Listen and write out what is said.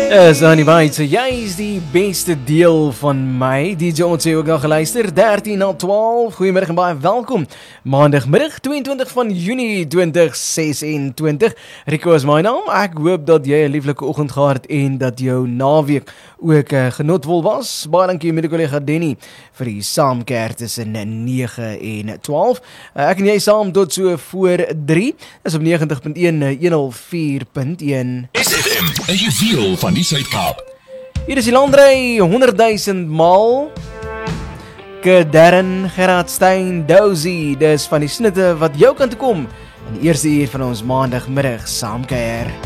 Is aan die byt, so jy is die beste deel van my. DJ ons het ook nog geluister, 13 na 12. Goeiemiddag en baie welkom. Maandagmiddag 22 van Junie 2026. Rico is my naam. Ek hoop dat jy 'n lieflike oggend gehad het en dat jou naweek ook genotvol was. Baie dankie met die kollega Denny vir die saamkeer tussen 9 en 12. Ek en jy saam tot so voor 3. Dis op 90.1 104.1 SFM, 'n juweel van die Suid-Kaap. Hier is die landry 100.000 maal. Darren, Gerard Stein, Dozy, dis van die snitte wat jou kan toe kom in die eerste uur van ons maandagmiddag saamkuier.